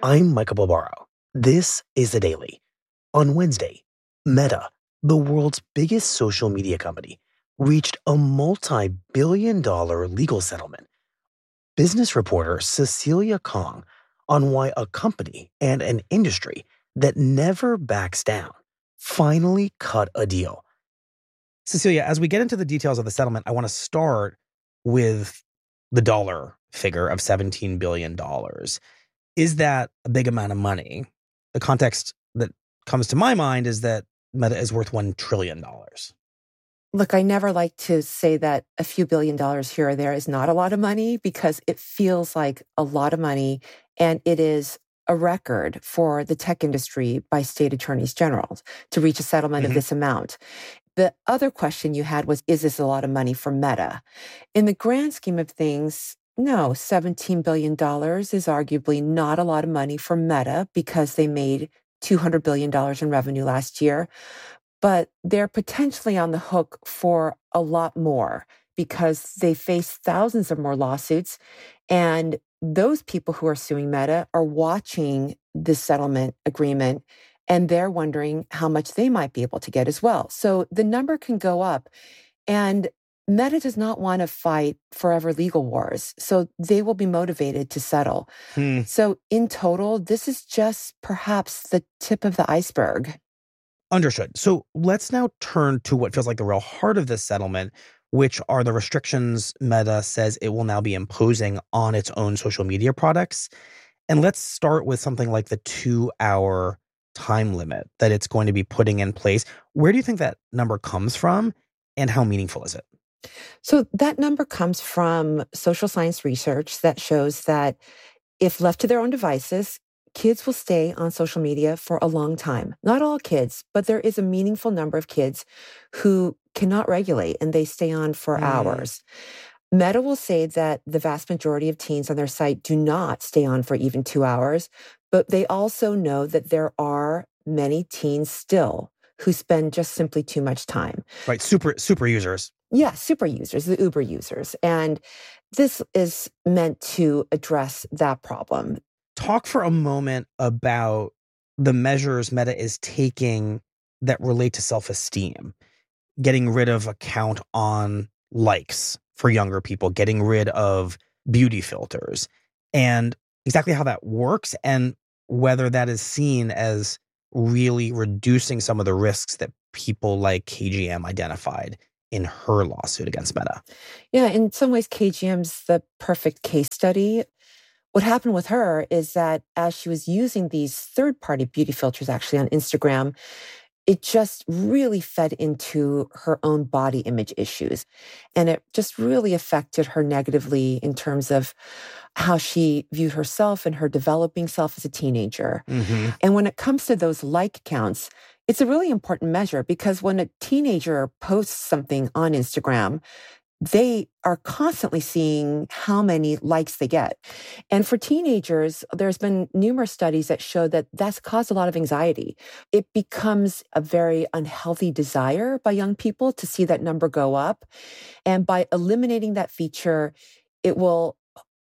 I'm Michael Barbaro. This is The Daily. On Wednesday, Meta, the world's biggest social media company, reached a multi-billion-dollar legal settlement. Business reporter Cecilia Kong on why a company and an industry that never backs down finally cut a deal. Cecilia, as we get into the details of the settlement, I want to start with the dollar figure of $17 billion. Is that a big amount of money? The context that comes to my mind is that Meta is worth $1 trillion. Look, I never like to say that a few $1 billion here or there is not a lot of money because it feels like a lot of money, and it is a record for the tech industry by state attorneys general to reach a settlement of this amount. The other question you had was, is this a lot of money for Meta? In the grand scheme of things, no, $17 billion is arguably not a lot of money for Meta because they made $200 billion in revenue last year. But they're potentially on the hook for a lot more because they face thousands of more lawsuits. And those people who are suing Meta are watching this settlement agreement, and they're wondering how much they might be able to get as well. So the number can go up. And Meta does not want to fight forever legal wars, so they will be motivated to settle. So in total, this is just perhaps the tip of the iceberg. Understood. So let's now turn to what feels like the real heart of this settlement, which are the restrictions Meta says it will now be imposing on its own social media products. And let's start with something like the 2-hour time limit that it's going to be putting in place. Where do you think that number comes from, and how meaningful is it? So that number comes from social science research that shows that if left to their own devices, kids will stay on social media for a long time. Not all kids, but there is a meaningful number of kids who cannot regulate and they stay on for hours. Meta will say that the vast majority of teens on their site do not stay on for even 2 hours, but they also know that there are many teens still who spend just simply too much time. Right, super users. Yeah, super users, the Uber users. And this is meant to address that problem. Talk for a moment about the measures Meta is taking that relate to self-esteem, getting rid of a count on likes for younger people, getting rid of beauty filters, and exactly how that works and whether that is seen as really reducing some of the risks that people like KGM identified in her lawsuit against Meta. Yeah, in some ways, KGM's the perfect case study. What happened with her is that as she was using these third-party beauty filters actually on Instagram, it just really fed into her own body image issues. And it just really affected her negatively in terms of how she viewed herself and her developing self as a teenager. And when it comes to those like counts, it's a really important measure because when a teenager posts something on Instagram, they are constantly seeing how many likes they get. And for teenagers, there's been numerous studies that show that that's caused a lot of anxiety. It becomes a very unhealthy desire by young people to see that number go up. And by eliminating that feature, it will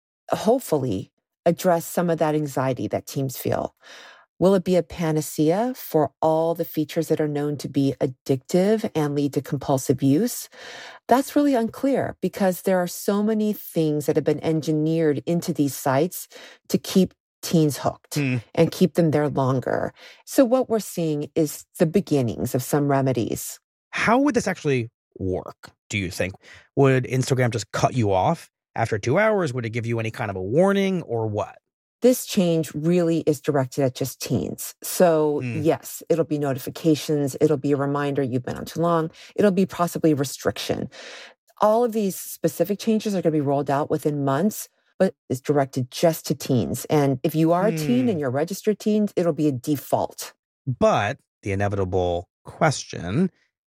hopefully address some of that anxiety that teens feel. Will it be a panacea for all the features that are known to be addictive and lead to compulsive use? That's really unclear because there are so many things that have been engineered into these sites to keep teens hooked and keep them there longer. So what we're seeing is the beginnings of some remedies. How would this actually work, do you think? Would Instagram just cut you off after 2 hours? Would it give you any kind of a warning or what? This change really is directed at just teens. So yes, it'll be notifications. It'll be a reminder you've been on too long. It'll be possibly restriction. All of these specific changes are going to be rolled out within months, but it's directed just to teens. And if you are a teen and you're a registered teen, it'll be a default. But the inevitable question,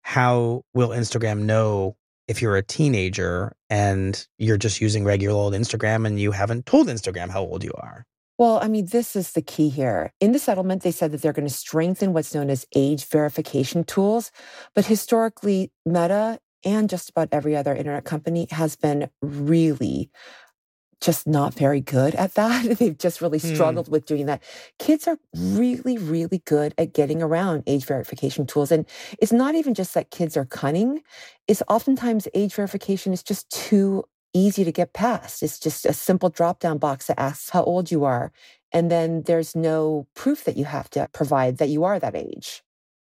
how will Instagram know if you're a teenager and you're just using regular old Instagram and you haven't told Instagram how old you are? Well, I mean, this is the key here. In the settlement, they said that they're going to strengthen what's known as age verification tools. But historically, Meta and just about every other internet company has been really just not very good at that. They've just really struggled with doing that. Kids are really, really good at getting around age verification tools. And it's not even just that kids are cunning. It's oftentimes age verification is just too easy to get past. It's just a simple drop-down box that asks how old you are. And then there's no proof that you have to provide that you are that age.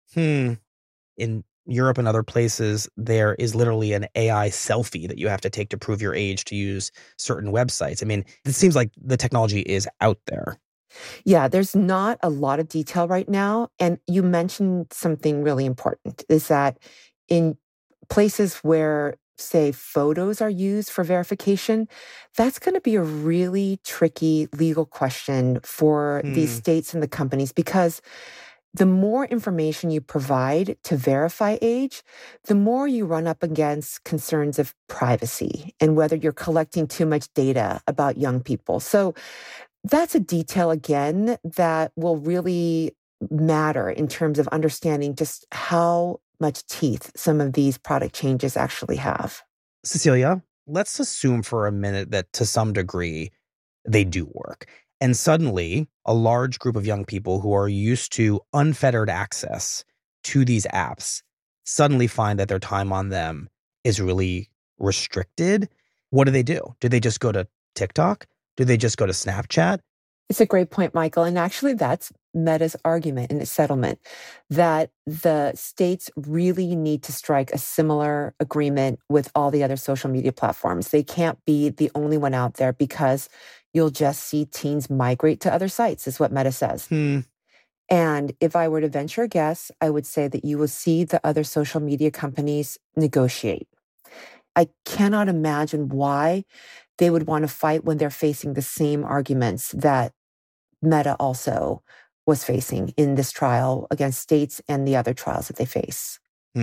In Europe and other places, there is literally an AI selfie that you have to take to prove your age to use certain websites. I mean, it seems like the technology is out there. Yeah, there's not a lot of detail right now. And you mentioned something really important, is that in places where, say, photos are used for verification, that's going to be a really tricky legal question for these states and the companies, because the more information you provide to verify age, the more you run up against concerns of privacy and whether you're collecting too much data about young people. So that's a detail, again, that will really matter in terms of understanding just how much teeth some of these product changes actually have. Cecilia, let's assume for a minute that to some degree they do work. And suddenly, a large group of young people who are used to unfettered access to these apps suddenly find that their time on them is really restricted. What do? Do they just go to TikTok? Do they just go to Snapchat? It's a great point, Michael. And actually, that's Meta's argument in its settlement, that the states really need to strike a similar agreement with all the other social media platforms. They can't be the only one out there, because you'll just see teens migrate to other sites, is what Meta says. And if I were to venture a guess, I would say that you will see the other social media companies negotiate. I cannot imagine why they would want to fight when they're facing the same arguments that Meta also was facing in this trial against states and the other trials that they face.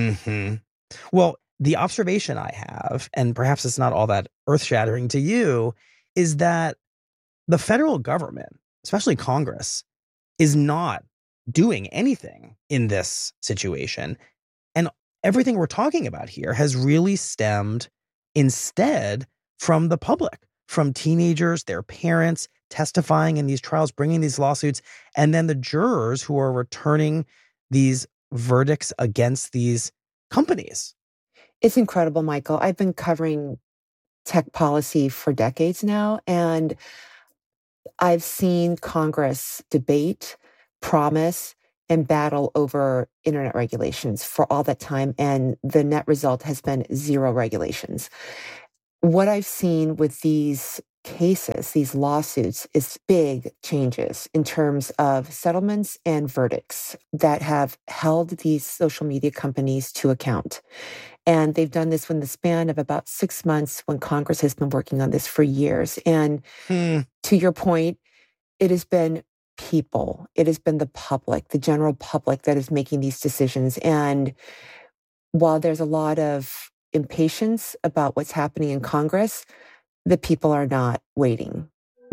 Well, the observation I have, and perhaps it's not all that earth-shattering to you, is that the federal government, especially Congress, is not doing anything in this situation. And everything we're talking about here has really stemmed instead from the public, from teenagers, their parents testifying in these trials, bringing these lawsuits, and then the jurors who are returning these verdicts against these companies. It's incredible, Michael. I've been covering tech policy for decades now, and I've seen Congress debate, promise, and battle over internet regulations for all that time, and the net result has been zero regulations. What I've seen with these cases, these lawsuits, is big changes in terms of settlements and verdicts that have held these social media companies to account. And they've done this in the span of about 6 months, when Congress has been working on this for years. And to your point, it has been people, it has been the public, the general public, that is making these decisions. And while there's a lot of impatience about what's happening in Congress, the people are not waiting.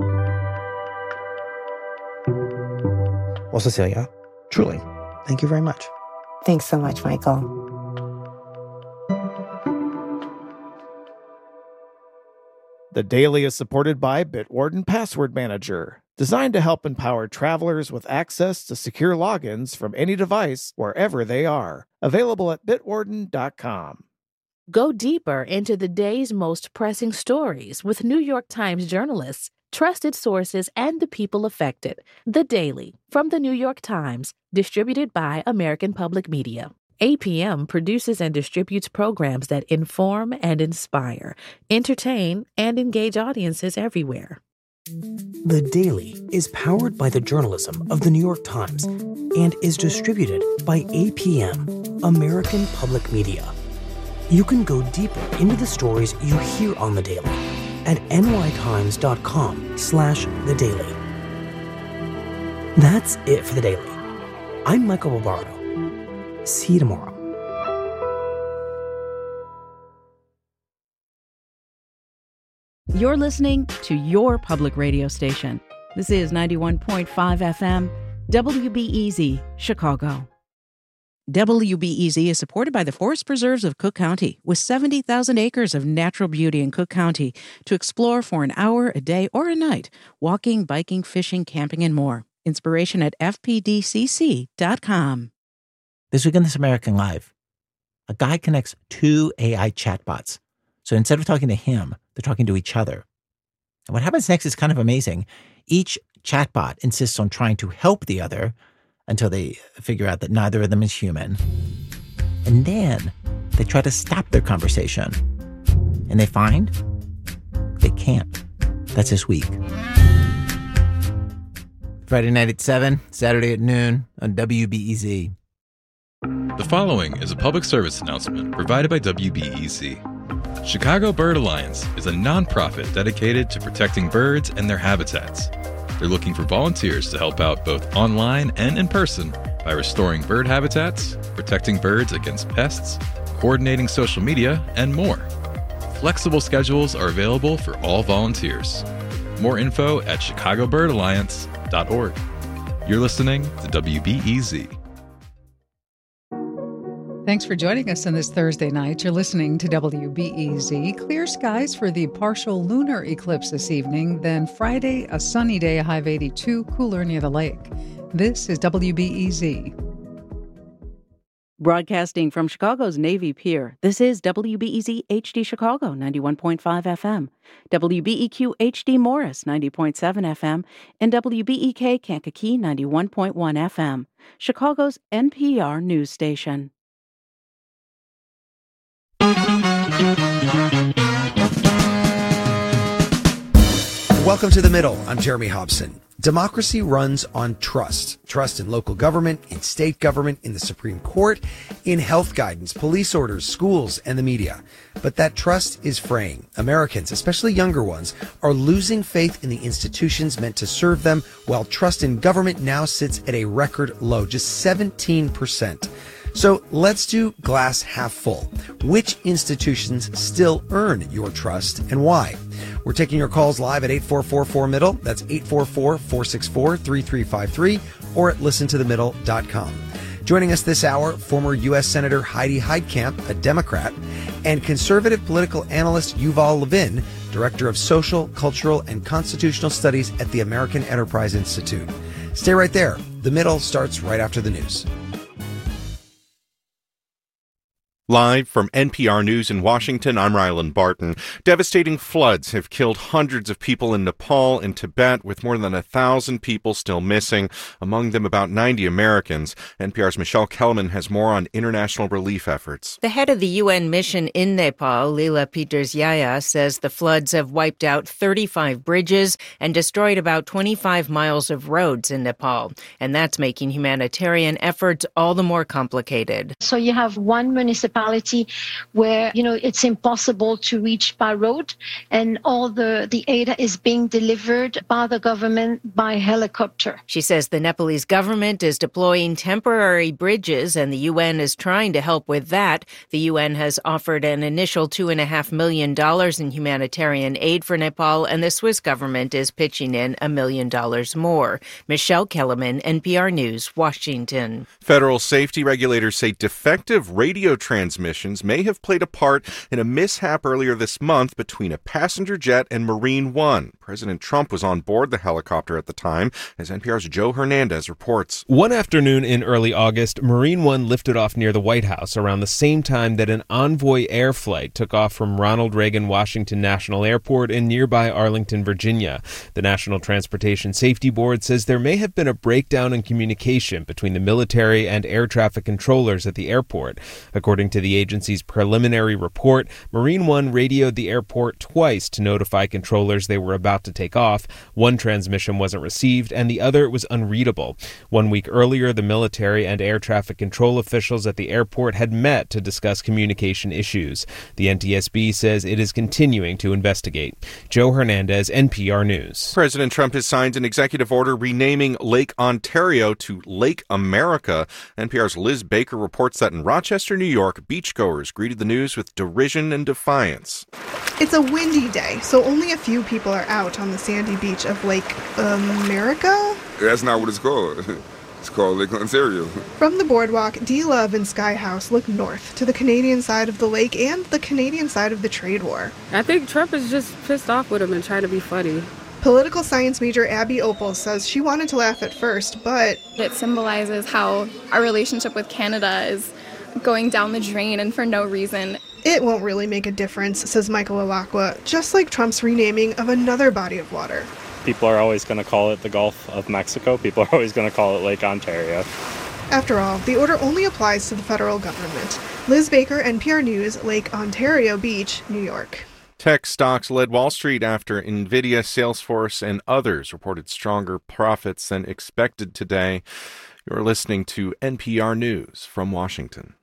Well, Cecilia, truly, thank you very much. Thanks so much, Michael. The Daily is supported by Bitwarden Password Manager, designed to help empower travelers with access to secure logins from any device wherever they are. Available at bitwarden.com. Go deeper into the day's most pressing stories with New York Times journalists, trusted sources, and the people affected. The Daily from the New York Times, distributed by American Public Media. APM produces and distributes programs that inform and inspire, entertain, and engage audiences everywhere. The Daily is powered by the journalism of the New York Times and is distributed by APM, American Public Media. You can go deeper into the stories you hear on The Daily at nytimes.com/The Daily. That's it for The Daily. I'm Michael Barbaro. See you tomorrow. You're listening to your public radio station. This is 91.5 FM, WBEZ, Chicago. WBEZ is supported by the Forest Preserves of Cook County, with 70,000 acres of natural beauty in Cook County to explore for an hour, a day, or a night. Walking, biking, fishing, camping, and more. Inspiration at fpdcc.com. This week on This American Life, a guy connects two AI chatbots. So instead of talking to him, they're talking to each other. And what happens next is kind of amazing. Each chatbot insists on trying to help the other until they figure out that neither of them is human. And then they try to stop their conversation. And they find they can't. That's this week. Friday night at 7, Saturday at noon on WBEZ. The following is a public service announcement provided by WBEZ. Chicago Bird Alliance is a nonprofit dedicated to protecting birds and their habitats. They're looking for volunteers to help out both online and in person by restoring bird habitats, protecting birds against pests, coordinating social media, and more. Flexible schedules are available for all volunteers. More info at chicagobirdalliance.org. You're listening to WBEZ. Thanks for joining us on this Thursday night. You're listening to WBEZ. Clear skies for the partial lunar eclipse this evening. Then Friday, a sunny day, a high of 82, cooler near the lake. This is WBEZ. Broadcasting from Chicago's Navy Pier, this is WBEZ HD Chicago, 91.5 FM, WBEQ HD Morris, 90.7 FM, and WBEK Kankakee, 91.1 FM, Chicago's NPR news station. Welcome to The Middle. I'm Jeremy Hobson. Democracy runs on trust. Trust in local government, in state government, in the Supreme Court, in health guidance, police orders, schools, and the media. But that trust is fraying. Americans, especially younger ones, are losing faith in the institutions meant to serve them, while trust in government now sits at a record low, just 17%. So let's do glass half full. Which institutions still earn your trust and why? We're taking your calls live at 844-4MIDDLE. That's 844-464-3353 or at listentothemiddle.com. Joining us this hour, former U.S. Senator Heidi Heitkamp, a Democrat, and conservative political analyst Yuval Levin, Director of Social, Cultural, and Constitutional Studies at the American Enterprise Institute. Stay right there. The Middle starts right after the news. Live from NPR News in Washington, I'm Rylan Barton. Devastating floods have killed hundreds of people in Nepal and Tibet, with more than 1,000 people still missing, among them about 90 Americans. NPR's Michelle Kellerman has more on international relief efforts. The head of the UN mission in Nepal, Lila Peters-Yaya, says the floods have wiped out 35 bridges and destroyed about 25 miles of roads in Nepal. And that's making humanitarian efforts all the more complicated. So you have one municipality where, it's impossible to reach by road, and all the aid is being delivered by the government by helicopter. She says the Nepalese government is deploying temporary bridges, and the UN is trying to help with that. The UN has offered an initial $2.5 million in humanitarian aid for Nepal, and the Swiss government is pitching in $1 million more. Michelle Kellerman, NPR News, Washington. Federal safety regulators say defective radio transmissions may have played a part in a mishap earlier this month between a passenger jet and Marine One. President Trump was on board the helicopter at the time, as NPR's Joe Hernandez reports. One afternoon in early August, Marine One lifted off near the White House around the same time that an Envoy air flight took off from Ronald Reagan Washington National Airport in nearby Arlington, Virginia. The National Transportation Safety Board says there may have been a breakdown in communication between the military and air traffic controllers at the airport. According to the agency's preliminary report, Marine One radioed the airport twice to notify controllers they were about to take off. One transmission wasn't received, and the other was unreadable. 1 week earlier, the military and air traffic control officials at the airport had met to discuss communication issues. The NTSB says it is continuing to investigate. Joe Hernandez, NPR News. President Trump has signed an executive order renaming Lake Ontario to Lake America. NPR's Liz Baker reports that in Rochester, New York, beachgoers greeted the news with derision and defiance. It's a windy day, so only a few people are out on the sandy beach of Lake America. That's not what it's called. It's called Lake Ontario. From the boardwalk, D-Love and Sky House look north to the Canadian side of the lake and the Canadian side of the trade war. I think Trump is just pissed off with him and trying to be funny. Political science major Abby Opal says she wanted to laugh at first, but it symbolizes how our relationship with Canada is going down the drain and for no reason. It won't really make a difference, says Michael Alacqua, just like Trump's renaming of another body of water. People are always going to call it the Gulf of Mexico. People are always going to call it Lake Ontario. After all, the order only applies to the federal government. Liz Baker, NPR News, Lake Ontario Beach, New York. Tech stocks led Wall Street after Nvidia, Salesforce, and others reported stronger profits than expected today. You're listening to NPR News from Washington.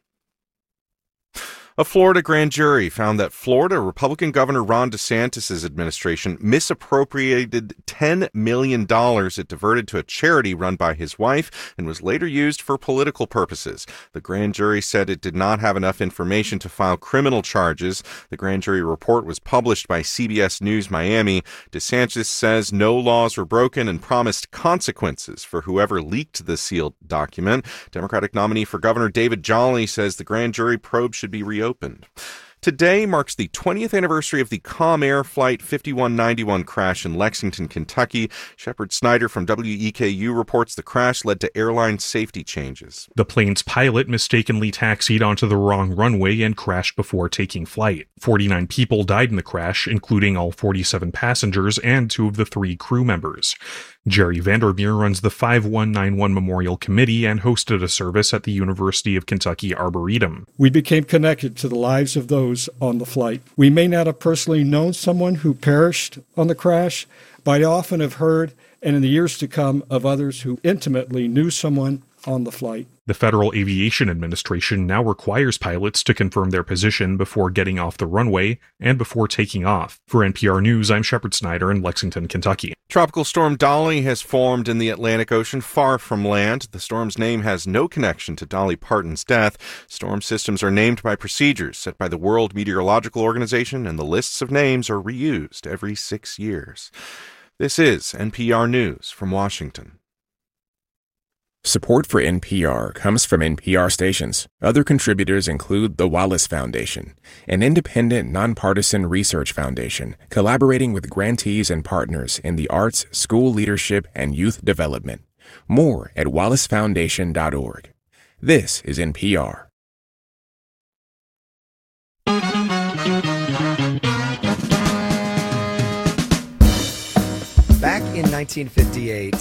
A Florida grand jury found that Florida Republican Governor Ron DeSantis' administration misappropriated $10 million it diverted to a charity run by his wife and was later used for political purposes. The grand jury said it did not have enough information to file criminal charges. The grand jury report was published by CBS News Miami. DeSantis says no laws were broken and promised consequences for whoever leaked the sealed document. Democratic nominee for governor David Jolly says the grand jury probe should be reopened. Today marks the 20th anniversary of the Calm Air Flight 5191 crash in Lexington, Kentucky. Shepard Snyder from WEKU reports the crash led to airline safety changes. The plane's pilot mistakenly taxied onto the wrong runway and crashed before taking flight. 49 people died in the crash, including all 47 passengers and 2 of the 3 crew members. Jerry Vandermeer runs the 5191 Memorial Committee and hosted a service at the University of Kentucky Arboretum. We became connected to the lives of those on the flight. We may not have personally known someone who perished on the crash, but I often have heard, and in the years to come, of others who intimately knew someone on the flight. The Federal Aviation Administration now requires pilots to confirm their position before getting off the runway and before taking off. For NPR News, I'm Shepard Snyder in Lexington, Kentucky. Tropical storm Dolly has formed in the Atlantic Ocean far from land. The storm's name has no connection to Dolly Parton's death. Storm systems are named by procedures set by the World Meteorological Organization, and the lists of names are reused every 6 years. This is NPR News from Washington. Support for NPR comes from NPR stations. Other contributors include the Wallace Foundation, an independent, nonpartisan research foundation collaborating with grantees and partners in the arts, school leadership, and youth development. More at wallacefoundation.org. This is NPR. Back in 1958,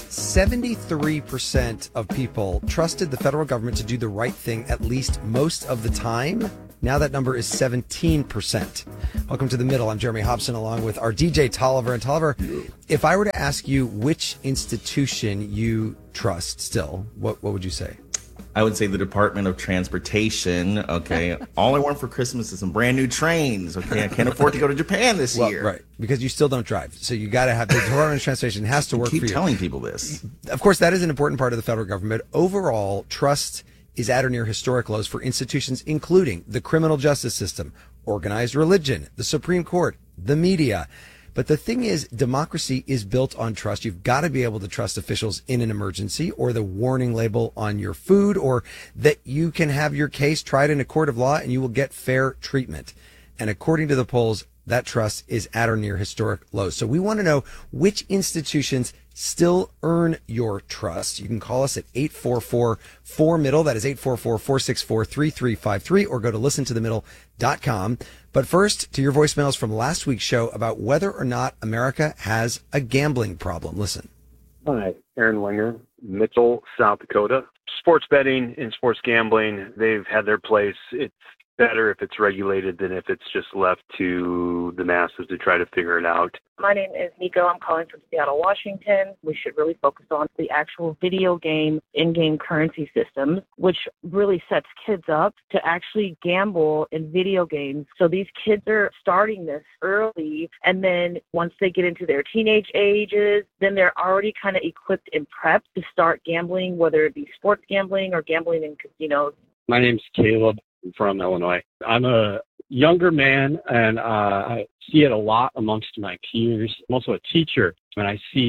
73% of people trusted the federal government to do the right thing at least most of the time. Now that number is 17%. Welcome to The Middle. I'm Jeremy Hobson along with our DJ Tolliver. And Tolliver, if I were to ask you which institution you trust still, what would you say? I would say the Department of Transportation. Okay. All I want for Christmas is some brand new trains. Okay. I can't afford to go to Japan this year. Right. Because you still don't drive. So you got to have the Department of Transportation has to work for you. Keep telling people this. Of course, that is an important part of the federal government. Overall, trust is at or near historic lows for institutions, including the criminal justice system, organized religion, the Supreme Court, the media. But the thing is, democracy is built on trust. You've got to be able to trust officials in an emergency, or the warning label on your food, or that you can have your case tried in a court of law and you will get fair treatment. And according to the polls, that trust is at or near historic lows. So we want to know which institutions still earn your trust. You can call us at 844-4MIDDLE. That is 844-464-3353, or go to listentothemiddle.com. But first, to your voicemails from last week's show about whether or not America has a gambling problem. Listen. Hi, Aaron Winger, Mitchell, South Dakota. Sports betting and sports gambling, they've had their place. It's better if it's regulated than if it's just left to the masses to try to figure it out. My name is Nico. I'm calling from Seattle, Washington. We should really focus on the actual video game in-game currency system, which really sets kids up to actually gamble in video games. So these kids are starting this early, and then once they get into their teenage ages, then they're already kind of equipped and prepped to start gambling, whether it be sports gambling or gambling in casinos. My name's Caleb. I'm from Illinois. I'm a younger man, and I see it a lot amongst my peers. I'm also a teacher, and I see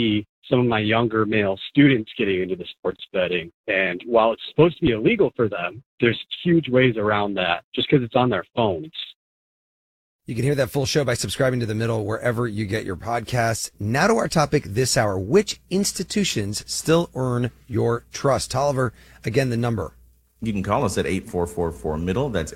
some of my younger male students getting into the sports betting. And while it's supposed to be illegal for them, there's huge ways around that just because it's on their phones. You can hear that full show by subscribing to The Middle wherever you get your podcasts. Now to our topic this hour. Which institutions still earn your trust? Tolliver, again, the number. You can call us at 844-4MIDDLE. That's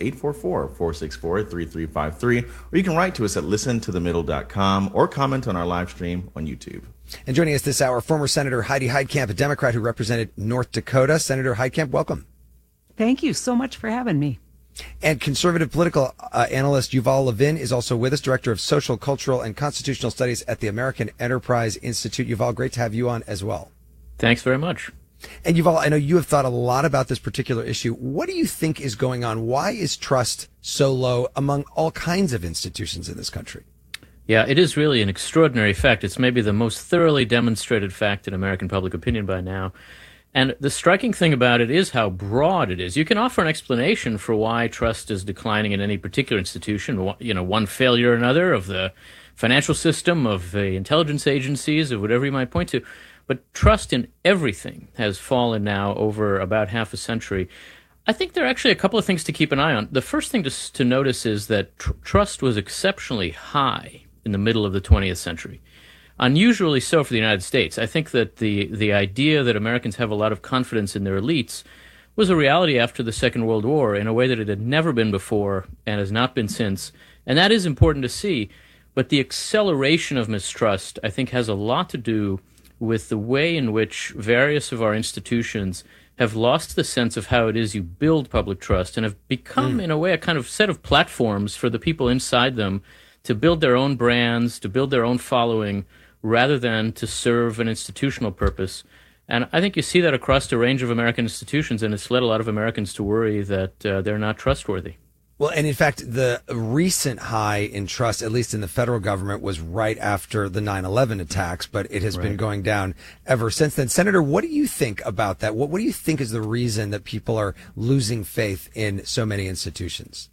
844-464-3353. Or you can write to us at listentothemiddle.com or comment on our live stream on YouTube. And joining us this hour, former Senator Heidi Heitkamp, a Democrat who represented North Dakota. Senator Heitkamp, welcome. Thank you so much for having me. And conservative political analyst Yuval Levin is also with us, Director of Social, Cultural, and Constitutional Studies at the American Enterprise Institute. Yuval, great to have you on as well. Thanks very much. And Yuval, I know you have thought a lot about this particular issue. What do you think is going on? Why is trust so low among all kinds of institutions in this country? Yeah, it is really an extraordinary fact. It's maybe the most thoroughly demonstrated fact in American public opinion by now. And the striking thing about it is how broad it is. You can offer an explanation for why trust is declining in any particular institution, you know, one failure or another of the financial system, of the intelligence agencies, of whatever you might point to. But trust in everything has fallen now over about half a century. I think there are actually a couple of things to keep an eye on. The first thing to notice is that trust was exceptionally high in the middle of the 20th century. Unusually so for the United States. I think that the idea that Americans have a lot of confidence in their elites was a reality after the Second World War in a way that it had never been before and has not been since. And that is important to see. But the acceleration of mistrust, I think, has a lot to do with the way in which various of our institutions have lost the sense of how it is you build public trust and have become, in a way, a kind of set of platforms for the people inside them to build their own brands, to build their own following, rather than to serve an institutional purpose. And I think you see that across a range of American institutions, and it's led a lot of Americans to worry that they're not trustworthy. Well, and in fact, the recent high in trust, at least in the federal government, was right after the 9/11 attacks, but it has been going down ever since then. Senator, what do you think about that? What do you think is the reason that people are losing faith in so many institutions?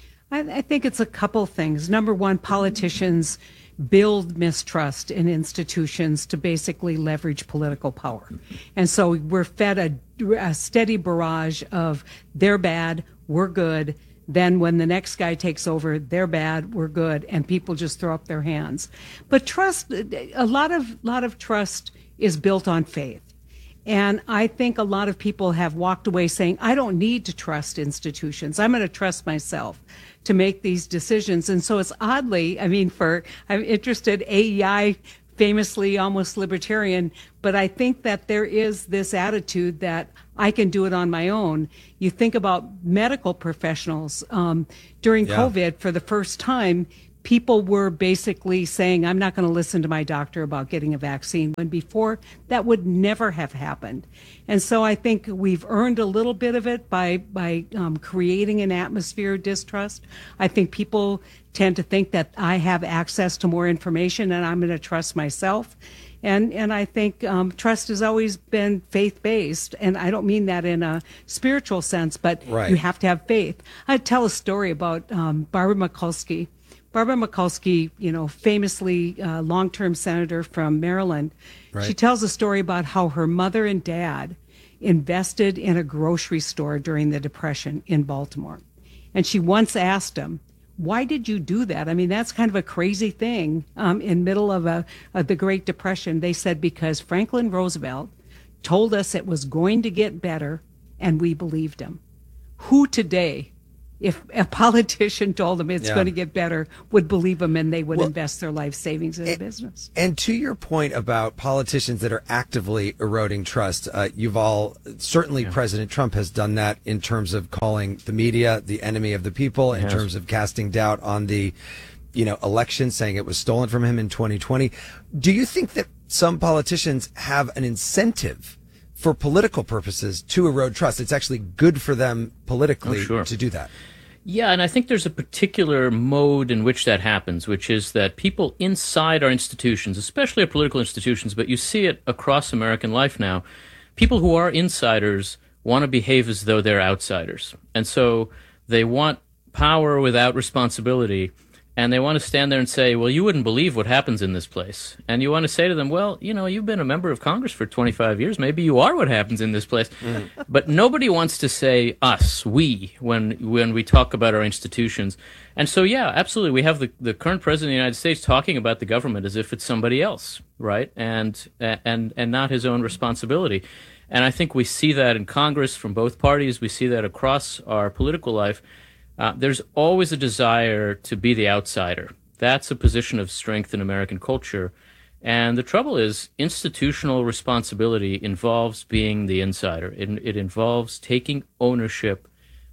I think it's a couple things. Number one, politicians build mistrust in institutions to basically leverage political power. And so we're fed a steady barrage of they're bad, we're good. Then when the next guy takes over, they're bad, we're good, and people just throw up their hands. But trust, a lot of trust is built on faith. And I think a lot of people have walked away saying, I don't need to trust institutions. I'm going to trust myself to make these decisions. And so it's oddly, I'm interested, AEI, famously almost libertarian, but I think that there is this attitude that I can do it on my own. You think about medical professionals. During COVID, for the first time, people were basically saying, I'm not going to listen to my doctor about getting a vaccine, when before that would never have happened. And so I think we've earned a little bit of it by creating an atmosphere of distrust. I think people tend to think that I have access to more information and I'm going to trust myself. And I think trust has always been faith-based, and I don't mean that in a spiritual sense, but you have to have faith. I'd tell a story about Barbara Mikulski. Barbara Mikulski, famously long-term senator from Maryland, she tells a story about how her mother and dad invested in a grocery store during the Depression in Baltimore. And she once asked him, why did you do that? I mean, that's kind of a crazy thing in middle of the Great Depression. They said, because Franklin Roosevelt told us it was going to get better, and we believed him. Who today, if a politician told them it's going to get better, would believe them, and they would invest their life savings in a business? And to your point about politicians that are actively eroding trust, Yuval, certainly President Trump has done that in terms of calling the media the enemy of the people, in terms of casting doubt on the election, saying it was stolen from him in 2020. Do you think that some politicians have an incentive for political purposes to erode trust? It's actually good for them politically to do that. Yeah, and I think there's a particular mode in which that happens, which is that people inside our institutions, especially our political institutions, but you see it across American life now, people who are insiders want to behave as though they're outsiders. And so they want power without responsibility, And they want to stand there and say, well, you wouldn't believe what happens in this place. And you want to say to them, well, you've been a member of Congress for 25 years. Maybe you are what happens in this place. But nobody wants to say us, we, when we talk about our institutions. And so, yeah, absolutely. We have the current president of the United States talking about the government as if it's somebody else, right? And not his own responsibility. And I think we see that in Congress from both parties. We see that across our political life. There's always a desire to be the outsider. That's a position of strength in American culture. And the trouble is, institutional responsibility involves being the insider. It involves taking ownership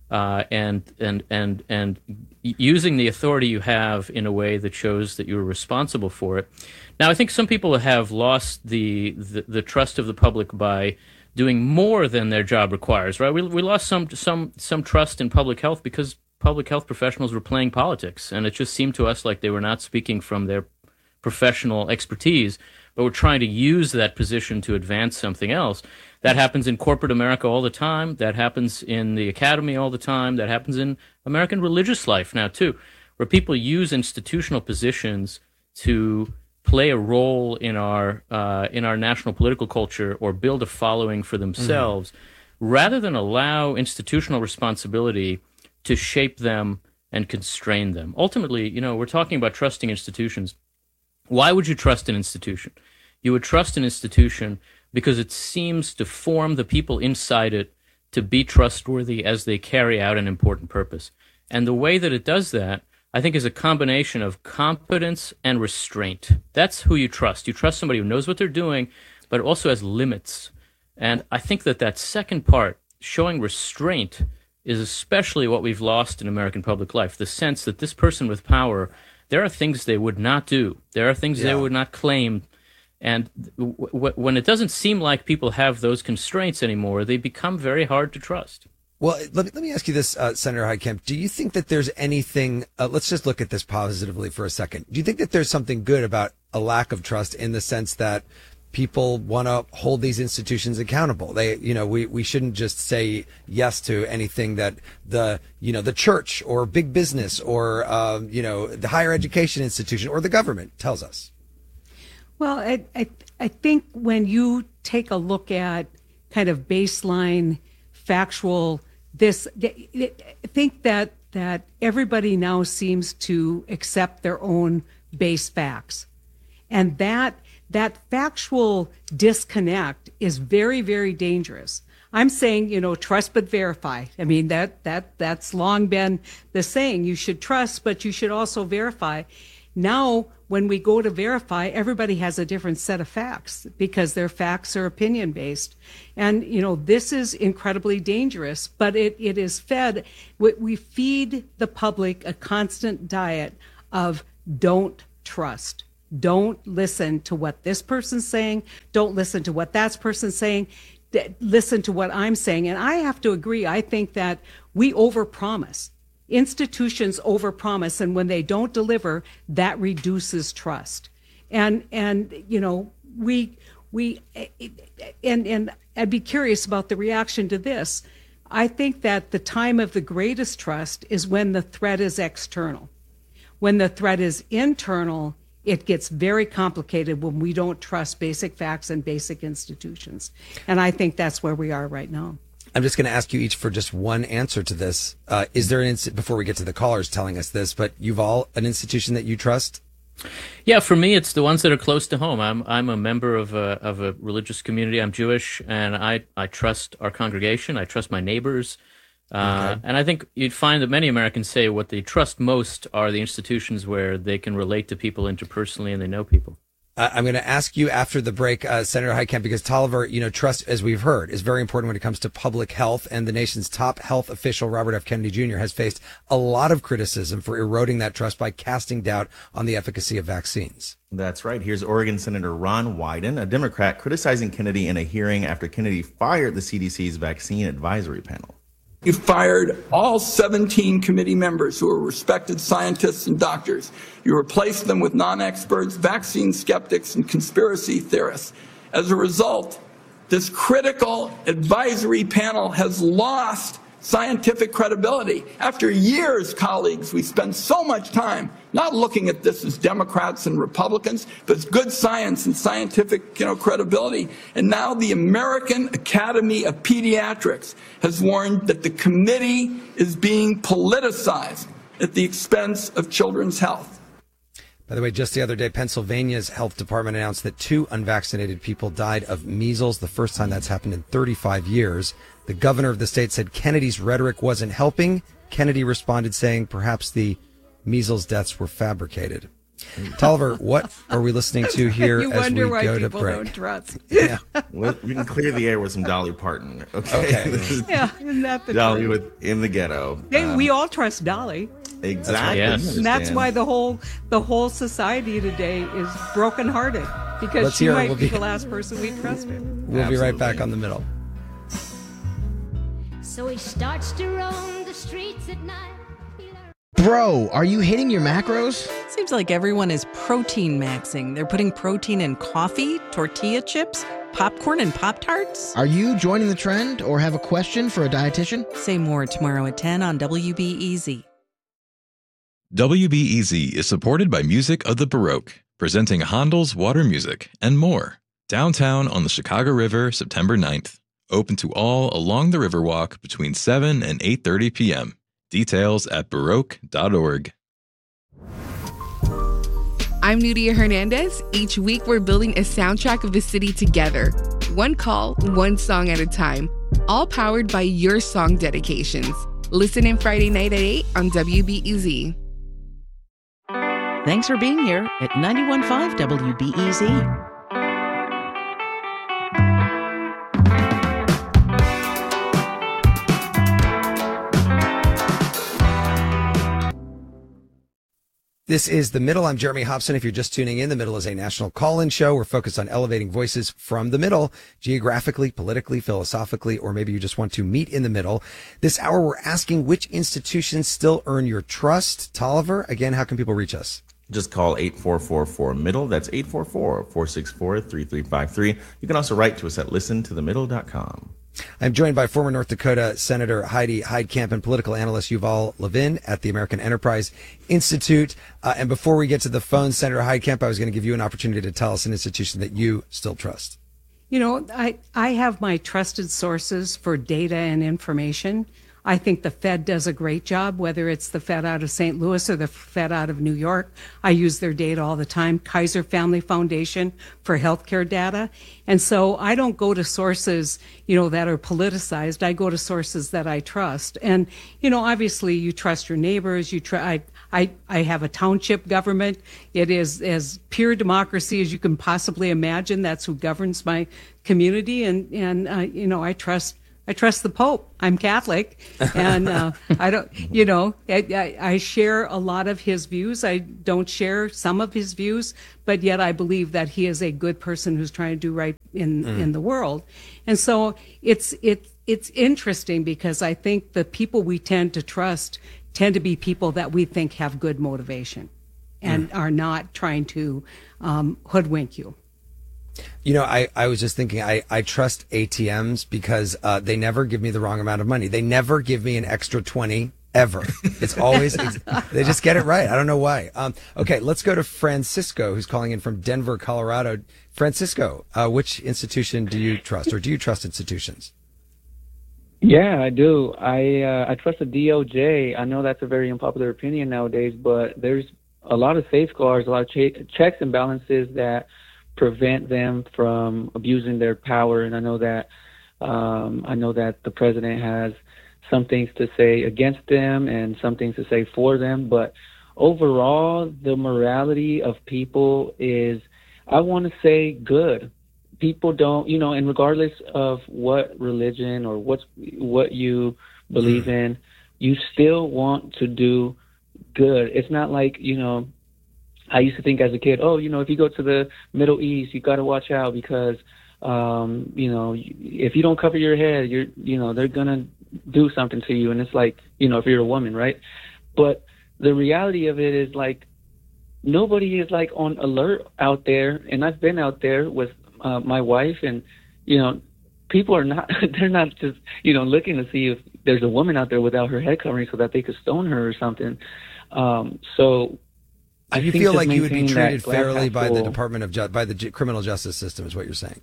and using the authority you have in a way that shows that you're responsible for it. Now, I think some people have lost the trust of the public by doing more than their job requires. Right? We lost some trust in public health because public health professionals were playing politics, and it just seemed to us like they were not speaking from their professional expertise, but were trying to use that position to advance something else. That happens in corporate America all the time. That happens in the academy all the time. That happens in American religious life now, too, where people use institutional positions to play a role in our national political culture or build a following for themselves, rather than allow institutional responsibility to shape them and constrain them. Ultimately, we're talking about trusting institutions. Why would you trust an institution? You would trust an institution because it seems to form the people inside it to be trustworthy as they carry out an important purpose. And the way that it does that, I think, is a combination of competence and restraint. That's who you trust. You trust somebody who knows what they're doing, but also has limits. And I think that second part, showing restraint, is especially what we've lost in American public life. The sense that this person with power, there are things they would not do. There are things they would not claim. And when it doesn't seem like people have those constraints anymore, they become very hard to trust. Well, let me ask you this, Senator Heitkamp. Do you think that there's anything, let's just look at this positively for a second. Do you think that there's something good about a lack of trust in the sense that people want to hold these institutions accountable? We shouldn't just say yes to anything that the church or big business or, the higher education institution or the government tells us. Well, I think when you take a look at kind of baseline factual, I think that everybody now seems to accept their own base facts. And that factual disconnect is very, very dangerous. I'm saying, trust but verify. I mean, that's long been the saying. You should trust, but you should also verify. Now, when we go to verify, everybody has a different set of facts because their facts are opinion-based. And, this is incredibly dangerous, but it is fed. We feed the public a constant diet of don't trust. Don't listen to what this person's saying. Don't listen to what that person's saying. Listen to what I'm saying. And I have to agree. I think that we overpromise. Institutions overpromise, and when they don't deliver, that reduces trust. And I'd be curious about the reaction to this. I think that the time of the greatest trust is when the threat is external. When the threat is internal, it gets very complicated when we don't trust basic facts and basic institutions. And I think that's where we are right now. I'm just going to ask you each for just one answer to this. Is there before we get to the callers telling us this, but Yuval, an institution that you trust? Yeah, for me, it's the ones that are close to home. I'm a member of a religious community. I'm Jewish, and I trust our congregation. I trust my neighbors. And I think you'd find that many Americans say what they trust most are the institutions where they can relate to people interpersonally and they know people. I'm going to ask you after the break, Senator Heitkamp, because Tolliver, trust, as we've heard, is very important when it comes to public health. And the nation's top health official, Robert F. Kennedy Jr., has faced a lot of criticism for eroding that trust by casting doubt on the efficacy of vaccines. That's right. Here's Oregon Senator Ron Wyden, a Democrat, criticizing Kennedy in a hearing after Kennedy fired the CDC's vaccine advisory panel. You fired all 17 committee members who are respected scientists and doctors. You replaced them with non-experts, vaccine skeptics, and conspiracy theorists. As a result, this critical advisory panel has lost scientific credibility. After years, colleagues, we spend so much time not looking at this as Democrats and Republicans, but as good science and scientific, credibility. And now the American Academy of Pediatrics has warned that the committee is being politicized at the expense of children's health. By the way, just the other day, Pennsylvania's health department announced that 2 unvaccinated people died of measles, the first time that's happened in 35 years. The governor of the state said Kennedy's rhetoric wasn't helping. Kennedy responded saying perhaps the measles deaths were fabricated. Tolliver, what are we listening to here you as wonder we why go to people break? don't trust. Yeah. We can clear the air with some Dolly Parton. Okay. Yeah, isn't that the Dolly truth? with In the Ghetto. Hey, we all trust Dolly. Exactly. Yes. And that's why the whole society today is brokenhearted, because Let's she hear it. might We'll be be- the last person we trusted. We'll be right back on The Middle. So he starts to roam the streets at night. Bro, are you hitting your macros? Seems like everyone is protein maxing. They're putting protein in coffee, tortilla chips, popcorn, and Pop-Tarts. Are you joining the trend or have a question for a dietitian? Say more tomorrow at 10 on WBEZ. WBEZ is supported by Music of the Baroque, presenting Handel's Water Music and more. Downtown on the Chicago River, September 9th. Open to all along the Riverwalk between 7 and 8:30 p.m. Details at baroque.org. I'm Nudia Hernandez. Each week, we're building a soundtrack of the city together. One call, one song at a time. All powered by your song dedications. Listen in Friday night at 8 on WBEZ. Thanks for being here at 91.5 WBEZ. This is The Middle. I'm Jeremy Hobson. If you're just tuning in, The Middle is a national call-in show. We're focused on elevating voices from the middle, geographically, politically, philosophically, or maybe you just want to meet in the middle. This hour, we're asking which institutions still earn your trust. Tolliver, again, how can people reach us? Just call 8444-MIDDLE. That's 844-464-3353. You can also write to us at listentothemiddle.com. I'm joined by former North Dakota Senator Heidi Heitkamp and political analyst Yuval Levin at the American Enterprise Institute. And before we get to the phone, Senator Heitkamp, I was going to give you an opportunity to tell us an institution that you still trust. You know, I have my trusted sources for data and information. I think the Fed does a great job, whether it's the Fed out of St. Louis or the Fed out of New York. I use their data all the time. Kaiser Family Foundation for healthcare data. And so I don't go to sources, that are politicized. I go to sources that I trust. And, obviously you trust your neighbors. I have a township government. It is as pure democracy as you can possibly imagine. That's who governs my community. And I trust the Pope. I'm Catholic, and I share a lot of his views. I don't share some of his views, but yet I believe that he is a good person who's trying to do right in the world. And so it's interesting because I think the people we tend to trust tend to be people that we think have good motivation and are not trying to hoodwink you. I was just thinking, I trust ATMs because they never give me the wrong amount of money. They never give me an extra 20 ever. It's always, they just get it right. I don't know why. Okay, let's go to Francisco, who's calling in from Denver, Colorado. Francisco, which institution do you trust, or do you trust institutions? Yeah, I do. I trust the DOJ. I know that's a very unpopular opinion nowadays, but there's a lot of safeguards, a lot of checks and balances that prevent them from abusing their power. And I know that the president has some things to say against them and some things to say for them. But overall, the morality of people is, I want to say, good. People don't, and regardless of what religion or what you believe in, you still want to do good. It's not like, I used to think as a kid, if you go to the Middle East, you got to watch out because, if you don't cover your head, they're going to do something to you. And it's like, if you're a woman, right? But the reality of it is like, nobody is like on alert out there. And I've been out there with my wife and, people are not, they're not just, looking to see if there's a woman out there without her head covering so that they could stone her or something. So I you think feel just like you would be maintaining that treated glass fairly half by the full- Department of by the criminal justice system, is what you're saying.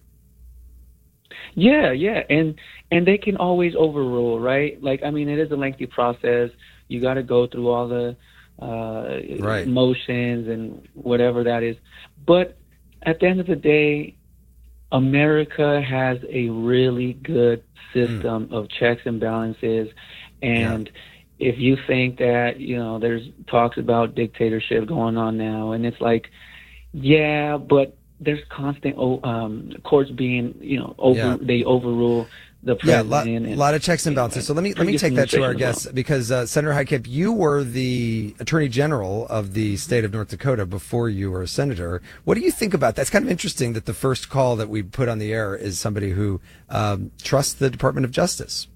Yeah, and they can always overrule, right? Like, I mean, it is a lengthy process. You got to go through all the Right. motions and whatever that is. But at the end of the day, America has a really good system of checks and balances. And if you think that, you know, there's talks about dictatorship going on now, and it's like, yeah, but there's constant courts being, you know, they overrule the president. A lot of checks and balances. So let me take that to our guests, because Senator Heitkamp, you were the Attorney General of the state of North Dakota before you were a senator. What do you think about that? It's kind of interesting that the first call that we put on the air is somebody who trusts the Department of Justice.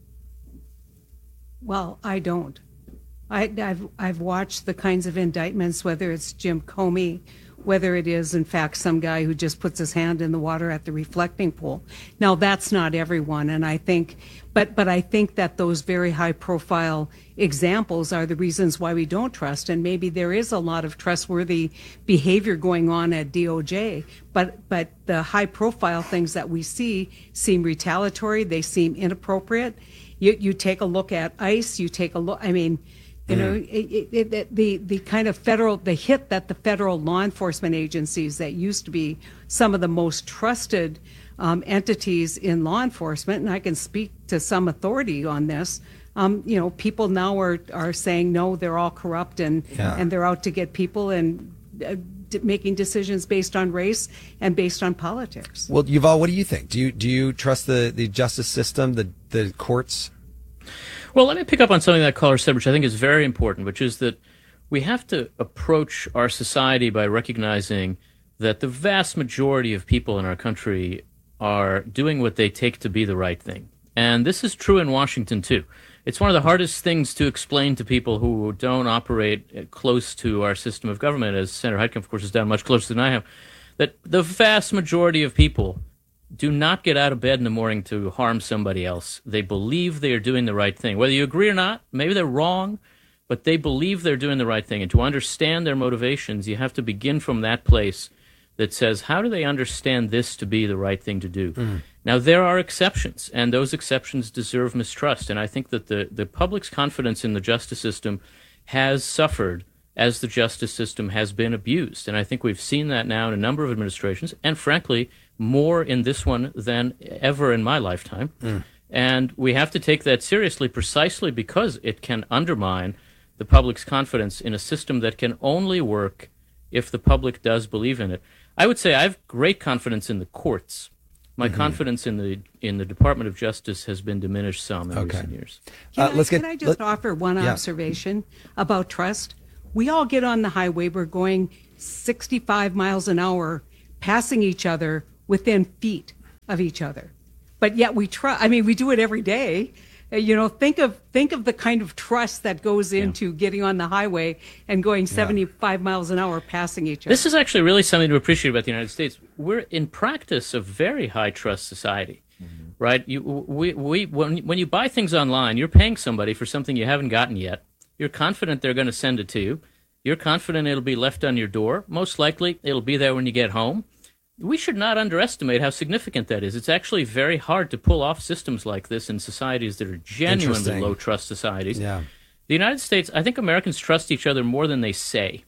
Well, I don't. I've watched the kinds of indictments, whether it's Jim Comey, whether it is, in fact, some guy who just puts his hand in the water at the reflecting pool. Now, that's not everyone, and I think, but I think that those very high-profile examples are the reasons why we don't trust, and maybe there is a lot of trustworthy behavior going on at DOJ, but the high-profile things that we see seem retaliatory, they seem inappropriate. You take a look at ICE, you take a look, I mean, you know, the kind of the hit that the federal law enforcement agencies that used to be some of the most trusted entities in law enforcement, and I can speak to some authority on this, you know, people now are saying, no, they're all corrupt and they're out to get people and making decisions based on race and based on politics. Well, Yuval, what do you think? Do you trust the justice system, the courts? Well, let me pick up on something that caller said, which I think is very important, which is that we have to approach our society by recognizing that the vast majority of people in our country are doing what they take to be the right thing. And this is true in Washington, too. It's one of the hardest things to explain to people who don't operate close to our system of government, as Senator Heitkamp, of course, has done much closer than I have, that the vast majority of people do not get out of bed in the morning to harm somebody else. They believe they are doing the right thing. Whether you agree or not, maybe they're wrong, but they believe they're doing the right thing. And to understand their motivations, you have to begin from that place that says, how do they understand this to be the right thing to do? Now, there are exceptions, and those exceptions deserve mistrust. And I think that the public's confidence in the justice system has suffered as the justice system has been abused. And I think we've seen that now in a number of administrations, and frankly, more in this one than ever in my lifetime. And we have to take that seriously precisely because it can undermine the public's confidence in a system that can only work if the public does believe in it. I would say I have great confidence in the courts. My confidence in the Department of Justice has been diminished some in recent years. Can I just offer one observation about trust? We all get on the highway, we're going 65 miles an hour, passing each other within feet of each other. But yet we trust, I mean, we do it every day. You know, think of the kind of trust that goes into getting on the highway and going 75 miles an hour passing each other. This is actually really something to appreciate about the United States. We're in practice a very high trust society, right? When you buy things online, you're paying somebody for something you haven't gotten yet. You're confident they're going to send it to you. You're confident it'll be left on your door. Most likely, it'll be there when you get home. We should not underestimate how significant that is. It's actually very hard to pull off systems like this in societies that are genuinely low-trust societies. The United States, I think Americans trust each other more than they say.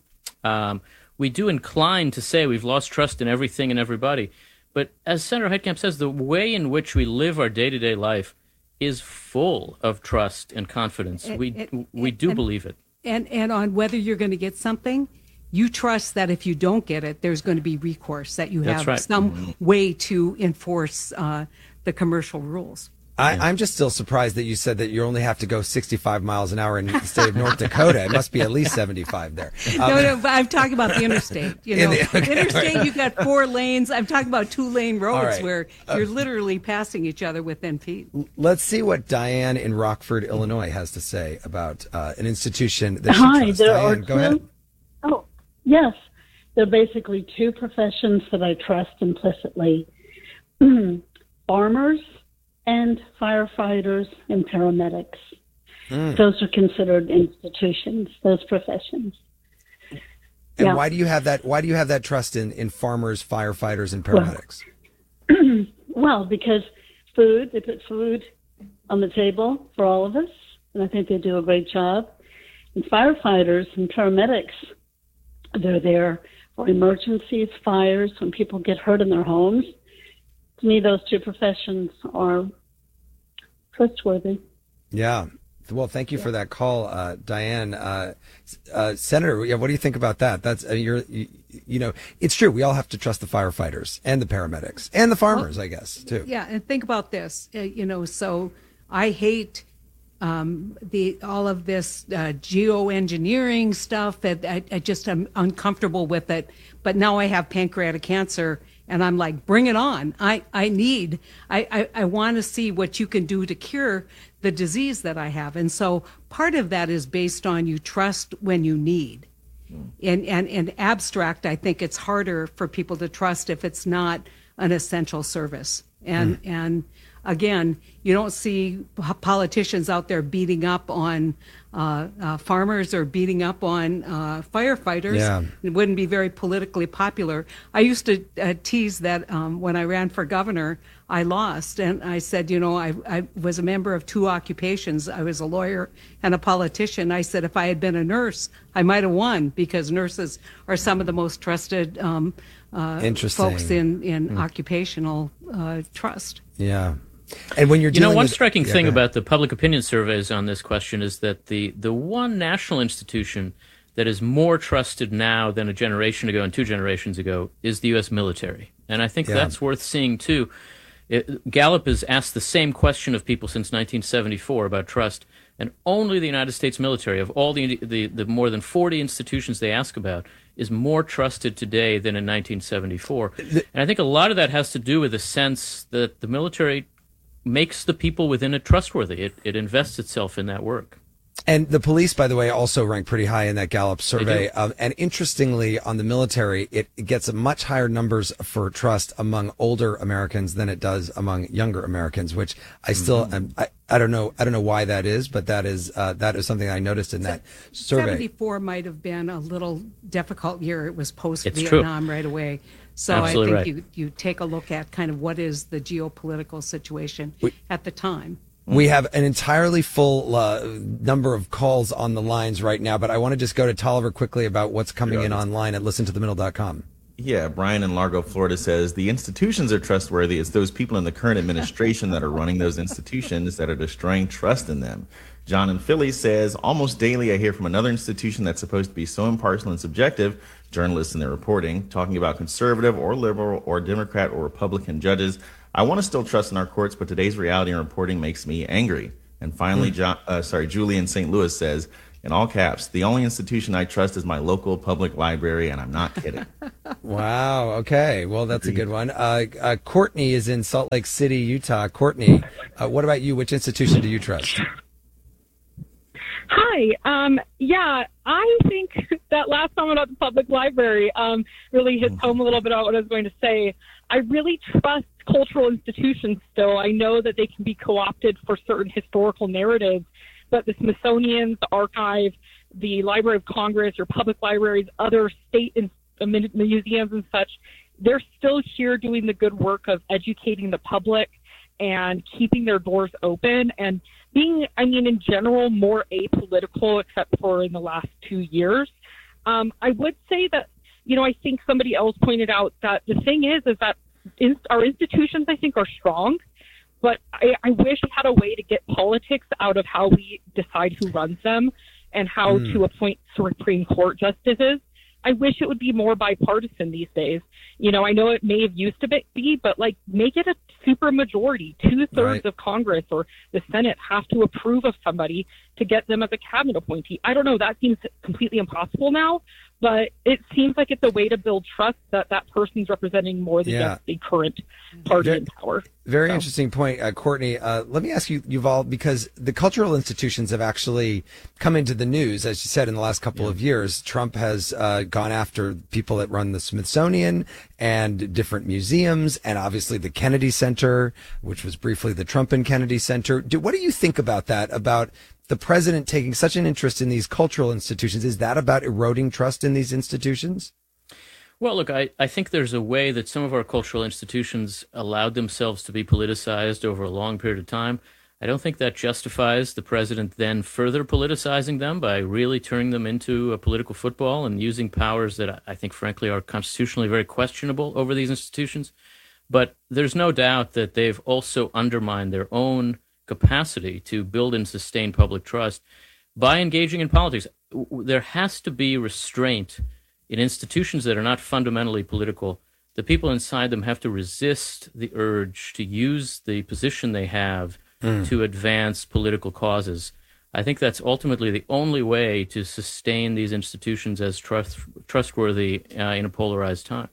We do incline to say we've lost trust in everything and everybody. But as Senator Heitkamp says, the way in which we live our day-to-day life is full of trust and confidence. We do believe it. And on whether you're going to get something, you trust that if you don't get it, there's going to be recourse, that you have some way to enforce the commercial rules. I'm just still surprised that you said that you only have to go 65 miles an hour in the state of North Dakota. It must be at least 75 there. No, but I'm talking about the interstate. You know, interstate, you've got 4 lanes. I'm talking about 2-lane roads where you're literally passing each other within feet. Let's see what Diane in Rockford, Illinois, has to say about an institution that she trusts. Diane, go ahead. Oh, yes. There are basically 2 professions that I trust implicitly. Farmers and firefighters and paramedics. Those are considered institutions, those professions. And why do you have that trust in farmers, firefighters, and paramedics? Well, because they put food on the table for all of us, and I think they do a great job. And firefighters and paramedics, they're there for emergencies, fires, when people get hurt in their homes. To me, those two professions are trustworthy. Yeah. Well, thank you for that call, Diane. Senator, what do you think about that? That's it's true. We all have to trust the firefighters and the paramedics and the farmers, I guess, too. Yeah, and think about this. So I hate all of this geoengineering stuff. I'm uncomfortable with it. But now I have pancreatic cancer, and I'm like, bring it on. I want to see what you can do to cure the disease that I have. And so part of that is based on you trust when you need. And abstract, I think it's harder for people to trust if it's not an essential service. And again, you don't see politicians out there beating up on farmers or beating up on firefighters. Yeah. It wouldn't be very politically popular. I used to tease that when I ran for governor, I lost. And I said, I was a member of two occupations. I was a lawyer and a politician. I said, if I had been a nurse, I might have won, because nurses are some of the most trusted folks in occupational trust. Yeah. And when you're dealing one with, striking thing about the public opinion surveys on this question is that the one national institution that is more trusted now than a generation ago and 2 generations ago is the U.S. military. And I think that's worth seeing, too. Gallup has asked the same question of people since 1974 about trust, and only the United States military, of all the more than 40 institutions they ask about, is more trusted today than in 1974. And I think a lot of that has to do with the sense that the military makes the people within it trustworthy. It invests itself in that work. And the police, by the way, also rank pretty high in that Gallup survey. And interestingly, on the military, it gets much higher numbers for trust among older Americans than it does among younger Americans, which I still I don't know why that is, but that is something I noticed in that survey. 74 might have been a little difficult year. It was post-Vietnam right away. So Absolutely I think you take a look at kind of what is the geopolitical situation at the time. We have an entirely full number of calls on the lines right now, but I want to just go to Tolliver quickly about what's coming in online at listentothemiddle.com. Yeah, Brian in Largo, Florida says the institutions are trustworthy. It's those people in the current administration that are running those institutions that are destroying trust in them. John in Philly says, almost daily I hear from another institution that's supposed to be so impartial and subjective, journalists in their reporting, talking about conservative or liberal or Democrat or Republican judges. I want to still trust in our courts, but today's reality and reporting makes me angry. And finally, Julie in St. Louis says, in all caps, the only institution I trust is my local public library, and I'm not kidding. Wow. Okay. Well, that's a good one. Courtney is in Salt Lake City, Utah. Courtney, what about you? Which institution do you trust? Hi. I think that last comment about the public library really hits home a little bit about what I was going to say. I really trust cultural institutions still. I know that they can be co-opted for certain historical narratives, but the Smithsonian, the Archive, the Library of Congress, or public libraries, other state museums and such, they're still here doing the good work of educating the public and keeping their doors open and being, in general, more apolitical, except for in the last 2 years. I would say that, I think somebody else pointed out that the thing is that our institutions, I think, are strong, but I wish we had a way to get politics out of how we decide who runs them and how to appoint Supreme Court justices. I wish it would be more bipartisan these days. I know it may have used to be, but make it a super majority. 2/3 of Congress or the Senate have to approve of somebody to get them as a cabinet appointee. I don't know. That seems completely impossible now, but it seems like it's a way to build trust that that person's representing more than just the current party in power. Very interesting point, Courtney. Let me ask you, Yuval, because the cultural institutions have actually come into the news, as you said, in the last couple of years. Trump has gone after people that run the Smithsonian and different museums, and obviously the Kennedy Center, which was briefly the Trump and Kennedy Center. What do you think about that, about the president taking such an interest in these cultural institutions? Is that about eroding trust in these institutions? Well, look, I think there's a way that some of our cultural institutions allowed themselves to be politicized over a long period of time. I don't think that justifies the president then further politicizing them by really turning them into a political football and using powers that I think, frankly, are constitutionally very questionable over these institutions. But there's no doubt that they've also undermined their own capacity to build and sustain public trust by engaging in politics. There has to be restraint in institutions that are not fundamentally political. The people inside them have to resist the urge to use the position they have to advance political causes. I think that's ultimately the only way to sustain these institutions as trustworthy in a polarized time.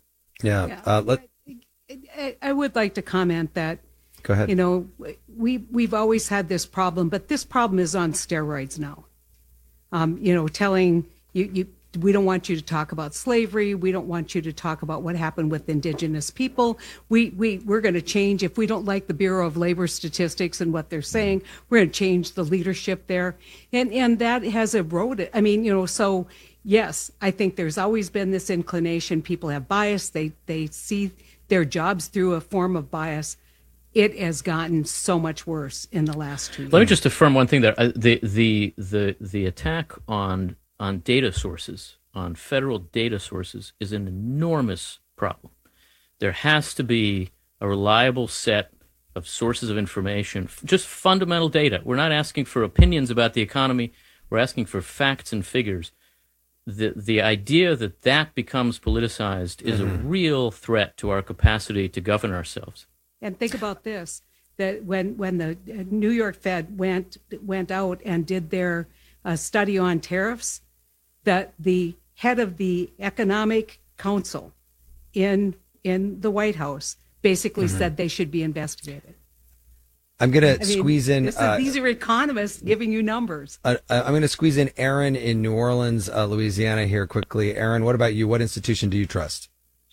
I would like to comment that, go ahead. You know, we've always had this problem, but this problem is on steroids now. You know, telling you we don't want you to talk about slavery. We don't want you to talk about what happened with indigenous people. We're going to change. If we don't like the Bureau of Labor Statistics and what they're saying, we're going to change the leadership there. And that has eroded. I mean, you know, so yes, I think there's always been this inclination. People have bias. They see their jobs through a form of bias. It has gotten so much worse in the last 2 years. Let me just affirm one thing there. The attack on data sources, on federal data sources, is an enormous problem. There has to be a reliable set of sources of information, just fundamental data. We're not asking for opinions about the economy. We're asking for facts and figures. The idea that that becomes politicized is a real threat to our capacity to govern ourselves. And think about this, that when the New York Fed went out and did their study on tariffs, that the head of the Economic Council in the White House basically said they should be investigated. I'm going to squeeze in... these are economists giving you numbers. I'm going to squeeze in Aaron in New Orleans, Louisiana here quickly. Aaron, what about you? What institution do you trust?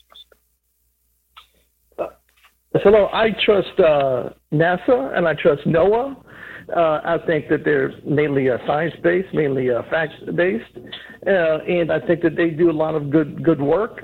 Hello, I trust NASA and I trust NOAA. I think that they're mainly science-based, mainly facts-based, and I think that they do a lot of good work.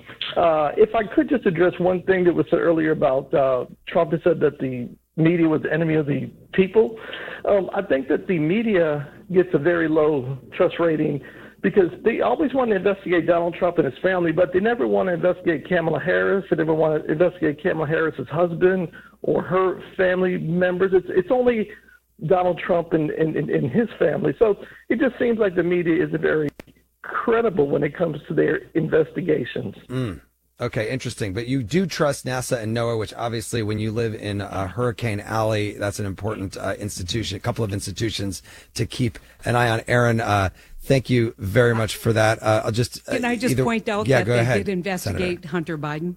If I could just address one thing that was said earlier about Trump has said that the media was the enemy of the people. I think that the media gets a very low trust rating because they always want to investigate Donald Trump and his family, but they never want to investigate Kamala Harris. They never want to investigate Kamala Harris's husband or her family members. It's only Donald Trump and his family. So it just seems like the media isn't very credible when it comes to their investigations. Okay, interesting. But you do trust NASA and NOAA, which obviously when you live in Hurricane Alley, that's an important institution, a couple of institutions to keep an eye on. Aaron, thank you very much for that. I'll just... Can I just point out that they did investigate Senator Hunter Biden?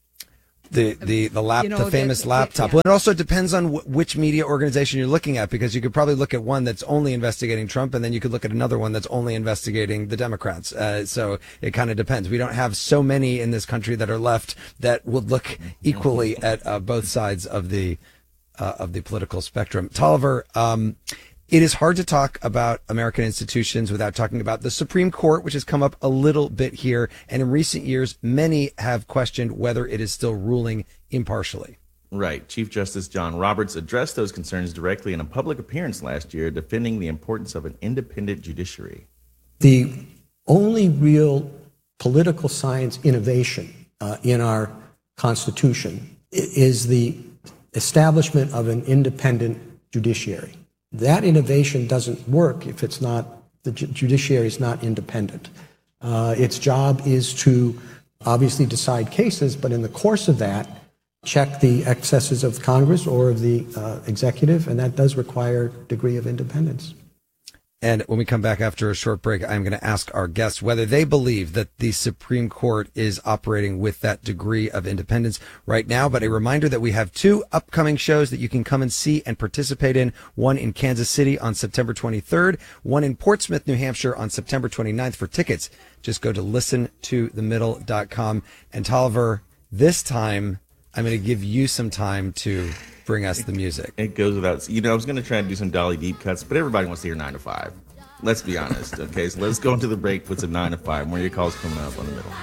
The famous laptop. Well, it also depends on which media organization you're looking at, because you could probably look at one that's only investigating Trump, and then you could look at another one that's only investigating the Democrats. So it kind of depends. We don't have so many in this country that are left that would look equally at both sides of the political spectrum. Tolliver, it is hard to talk about American institutions without talking about the Supreme Court, which has come up a little bit here. And in recent years, many have questioned whether it is still ruling impartially. Right. Chief Justice John Roberts addressed those concerns directly in a public appearance last year, defending the importance of an independent judiciary. The only real political science innovation in our Constitution is the establishment of an independent judiciary. That innovation doesn't work if it's not, the judiciary is not independent. Its job is to obviously decide cases, but in the course of that, check the excesses of Congress or of the executive, and that does require a degree of independence. And when we come back after a short break, I'm going to ask our guests whether they believe that the Supreme Court is operating with that degree of independence right now. But a reminder that we have 2 upcoming shows that you can come and see and participate in. One in Kansas City on September 23rd, one in Portsmouth, New Hampshire on September 29th. For tickets, just go to listentothemiddle.com. And Tolliver, this time, I'm going to give you some time to bring us the music. It goes without, I was going to try and do some Dolly deep cuts, but everybody wants to hear 9 to 5. Let's be honest. Okay, so let's go into the break with some 9 to 5. More of your calls coming up on The Middle.